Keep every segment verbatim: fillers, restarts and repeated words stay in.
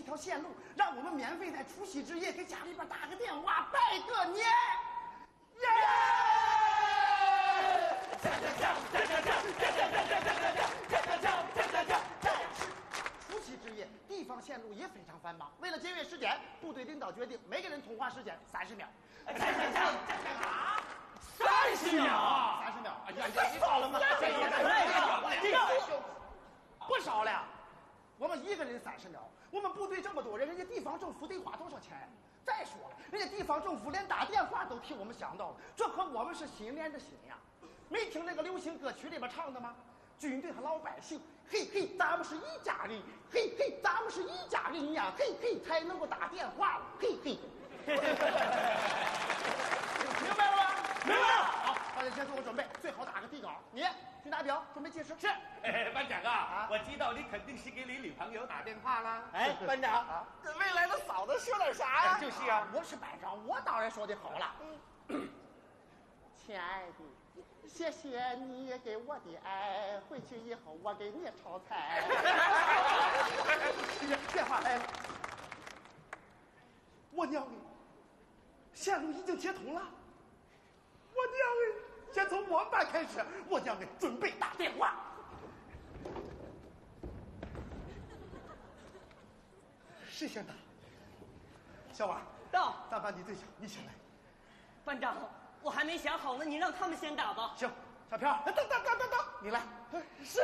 条线路，让我们免费在除夕之夜给家里边打个电话拜个年。耶！锵锵锵锵锵锵锵锵锵锵锵锵锵锵锵锵锵锵！但是除夕之夜，地方线路也非常繁忙。为了节约时间，部队领导决定每个人通话时间三十秒。锵锵锵锵锵啊！三十秒，三十秒！哎呀，你少了吗？这也太少了，这个不少了。我们一个人三十秒，我们部队这么多人，人家地方政府得花多少钱？再说了，人家地方政府连打电话都替我们想到了，这可我们是心连着心呀！没听那个流行歌曲里边唱的吗？军队和老百姓，嘿嘿，咱们是一家人，嘿嘿，咱们是一家人呀，嘿嘿，才能够打电话，嘿嘿。明白了吗？明白了。好，大家先做个准备，最好打个底稿。你去拿表，准备计时。是。 哎，班长啊，啊我知道你肯定是给你女朋友打电话啦。 哎，班长啊，跟未来的嫂子说点啥呀？ 就是啊， 我是班长，我当然说的好了。嗯，亲爱的，谢谢你给我的爱，回去以后我给你炒菜。电话来了，我娘哎，线路已经接通了。我娘哎，先从我们班开始，我娘哎，准备打电话。谁先打？小王到， 咱班级最小，你先来。 班长，我还没想好呢，你让他们先打吧。 行，小飘，等等等等等，你来。是。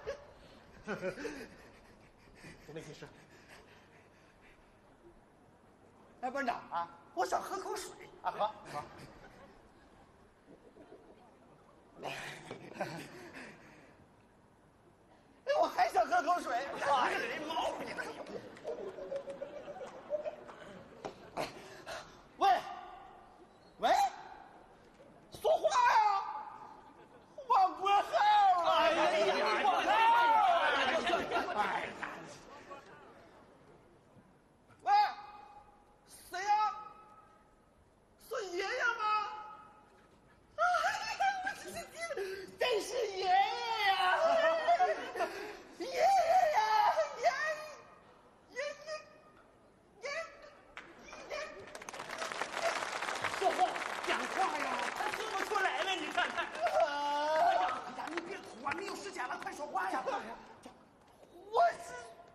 准备计时。哎，班长啊，我想喝口水啊，喝喝。哎，我还想喝口水。哎，这毛病。喂，喂，说话呀！我滚号了！哎呀，滚号！哎呀，喂，谁呀？是爷爷吗？真是爷爷呀！爷爷呀！爷爷爷爷爷！说话，讲话呀！ 他说不出来了，你看看。 哎呀，哎呀，你别哭啊，没有时间了，快说话呀！我是，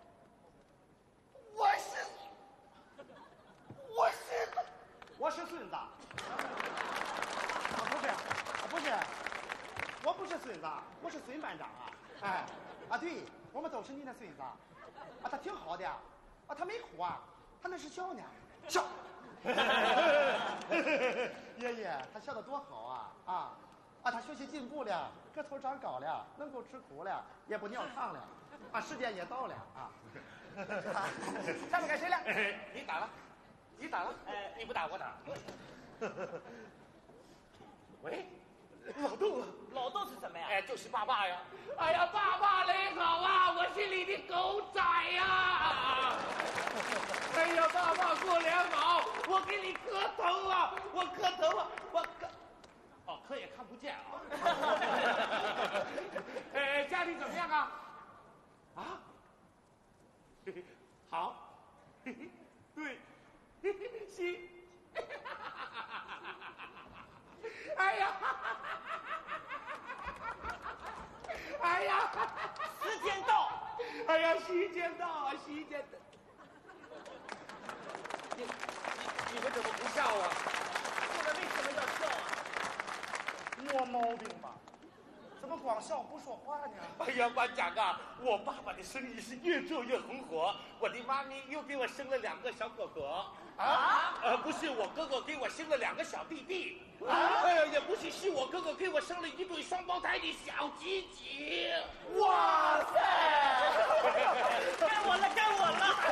我是，我是，我是孙子。不是，不是，我不是孙子，我是孙班长啊！哎，啊对，我们都是你的孙子，啊，他挺好的，啊，他没哭啊，他那是笑呢，笑。爷爷，他笑得多好啊！啊啊，他学习进步了，个头长高了，能够吃苦了，也不尿炕了，啊，时间也到了啊！下面该谁了？ 你打了，你打了，哎，你不打我打。喂，老豆啊， 老豆是什么呀？ 哎，就是爸爸呀！哎呀，爸爸你好啊，我是你的狗仔呀！哎呀，爸爸过年好，我给你磕头啊，我磕头啊，我磕。哦，磕也看不见啊。哎，家里怎么样啊？啊？好。对。行。哎呀！哎呀！ 时间到！ 哎呀，时间到啊，时间到！你你你们怎么不笑啊？ 我们为什么要笑啊？ 没毛病吧？怎么光笑不说话呢？ 哎呀，班长啊，我爸爸的生意是越做越红火，我的妈咪又给我生了两个小哥哥。啊？呃，不是，我哥哥给我生了两个小弟弟。啊？呃，也不是，是我哥哥给我生了一对双胞胎的小鸡鸡。 哇塞！ 该我了，该我了！